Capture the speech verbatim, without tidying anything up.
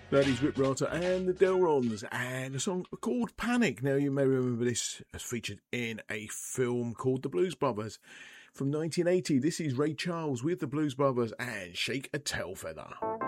That is Rip Rata and the Delrons, and a song called Panic. Now, you may remember this as featured in a film called The Blues Brothers from nineteen eighty. This is Ray Charles with the Blues Brothers and Shake a Tail Feather.